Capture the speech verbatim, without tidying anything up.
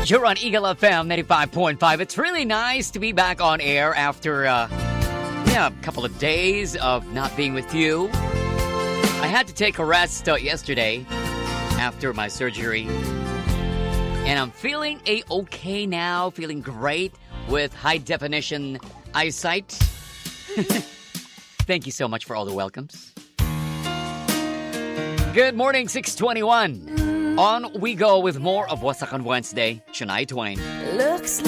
You're on Eagle F M ninety-five point five. It's really nice to be back on air after uh, yeah, a couple of days of not being with you. I had to take a rest uh, yesterday after my surgery. And I'm feeling a-okay now, feeling great with high-definition eyesight. Thank you so much for all the welcomes. Good morning, six twenty-one. On we go with more of Wasakan Wednesday. Shania Twain. Looks